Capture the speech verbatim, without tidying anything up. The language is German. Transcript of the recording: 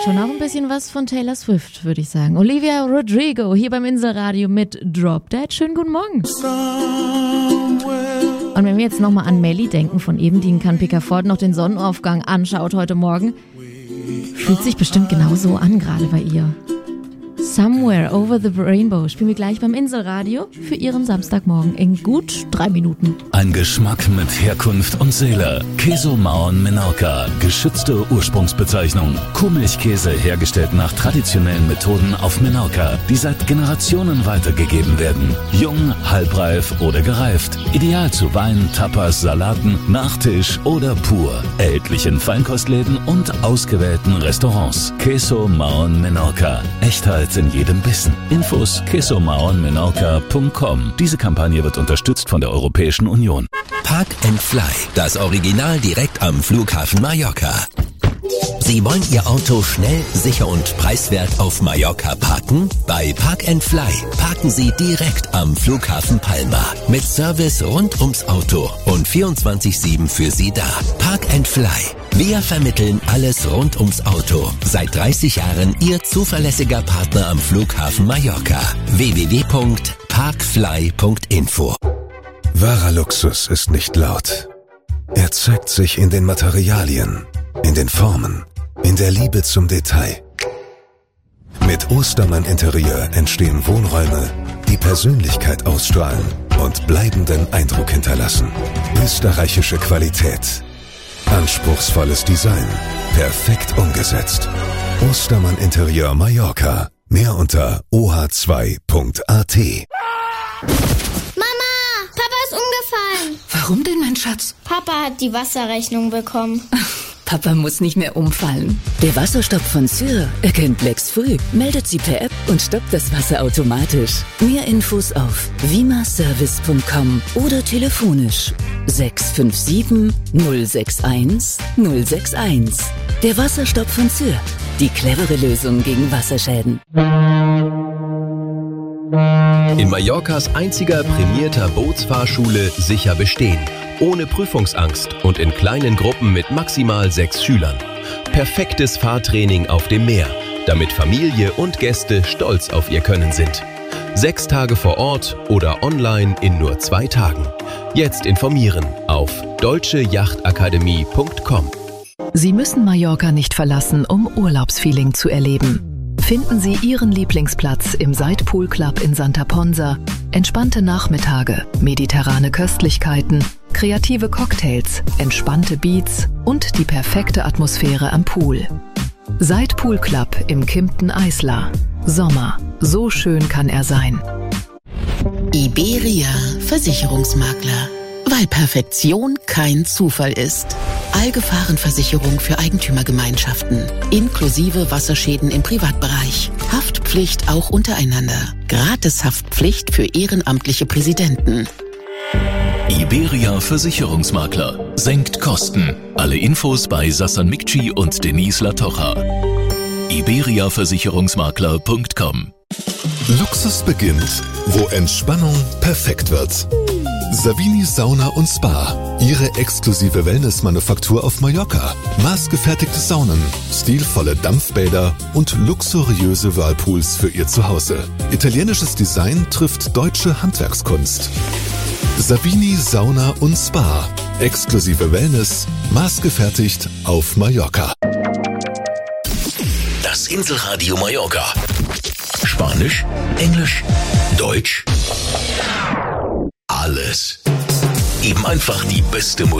Schon auch ein bisschen was von Taylor Swift, würde ich sagen. Olivia Rodrigo hier beim Inselradio mit Drop Dead. Schönen guten Morgen. Und wenn wir jetzt nochmal an Melly denken von eben, die in Cannes-Picard noch den Sonnenaufgang anschaut heute Morgen, fühlt sich bestimmt genauso an gerade bei ihr. Somewhere Over the Rainbow spielen wir gleich beim Inselradio für Ihren Samstagmorgen in gut drei Minuten. Ein Geschmack mit Herkunft und Seele. Queso Mauern Menorca, geschützte Ursprungsbezeichnung. Kuhmilchkäse hergestellt nach traditionellen Methoden auf Menorca, die seit Generationen weitergegeben werden. Jung, halbreif oder gereift. Ideal zu Wein, Tapas, Salaten, Nachtisch oder pur. Erhältlich in Feinkostläden und ausgewählten Restaurants. Queso Mauern Menorca. Echtheit in jedem Bissen. Infos queso mauern menorca punkt com. Diese Kampagne wird unterstützt von der Europäischen Union. Park and Fly, das Original direkt am Flughafen Mallorca. Sie wollen Ihr Auto schnell, sicher und preiswert auf Mallorca parken? Bei Park and Fly parken Sie direkt am Flughafen Palma. Mit Service rund ums Auto und vierundzwanzig sieben für Sie da. Park and Fly. Wir vermitteln alles rund ums Auto. Seit dreißig Jahren Ihr zuverlässiger Partner am Flughafen Mallorca. w w w punkt parkfly punkt info. Wahrer Luxus ist nicht laut. Er zeigt sich in den Materialien, in den Formen, in der Liebe zum Detail. Mit Ostermann Interieur entstehen Wohnräume, die Persönlichkeit ausstrahlen und bleibenden Eindruck hinterlassen. Österreichische Qualität. Anspruchsvolles Design. Perfekt umgesetzt. Ostermann Interieur Mallorca. Mehr unter o h zwei punkt a t. Mama, Papa ist umgefallen. Warum denn, mein Schatz? Papa hat die Wasserrechnung bekommen. Papa muss nicht mehr umfallen. Der Wasserstopp von Syr erkennt Lecks früh, meldet sie per App und stoppt das Wasser automatisch. Mehr Infos auf vimaservice punkt com oder telefonisch sechs fünf sieben null sechs eins null sechs eins. Der Wasserstopp von Syr. Die clevere Lösung gegen Wasserschäden. In Mallorcas einziger prämierter Bootsfahrschule sicher bestehen. Ohne Prüfungsangst und in kleinen Gruppen mit maximal sechs Schülern. Perfektes Fahrtraining auf dem Meer, damit Familie und Gäste stolz auf ihr Können sind. Sechs Tage vor Ort oder online in nur zwei Tagen. Jetzt informieren auf deutsche yachtakademie punkt com. Sie müssen Mallorca nicht verlassen, um Urlaubsfeeling zu erleben. Finden Sie Ihren Lieblingsplatz im Side Pool Club in Santa Ponsa. Entspannte Nachmittage, mediterrane Köstlichkeiten, kreative Cocktails, entspannte Beats und die perfekte Atmosphäre am Pool. Side Pool Club im Kimpton Isla. Sommer, so schön kann er sein. Iberia Versicherungsmakler. Weil Perfektion kein Zufall ist. Allgefahrenversicherung für Eigentümergemeinschaften. Inklusive Wasserschäden im Privatbereich. Haftpflicht auch untereinander. Gratis-Haftpflicht für ehrenamtliche Präsidenten. Iberia Versicherungsmakler. Senkt Kosten. Alle Infos bei Sassan Mikci und Denise Latocha. iberia versicherungsmakler punkt com. Luxus beginnt, wo Entspannung perfekt wird. Savini Sauna und Spa. Ihre exklusive Wellness-Manufaktur auf Mallorca. Maßgefertigte Saunen, stilvolle Dampfbäder und luxuriöse Whirlpools für Ihr Zuhause. Italienisches Design trifft deutsche Handwerkskunst. Savini Sauna und Spa. Exklusive Wellness, maßgefertigt auf Mallorca. Das Inselradio Mallorca. Spanisch, Englisch, Deutsch. Alles. Eben einfach die beste Musik.